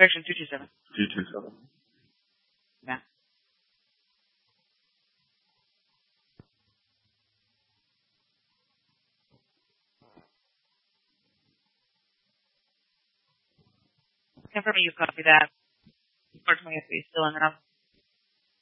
Correction, 227. 227. Yeah. Confirm you copy that. Unfortunately, it's still in there.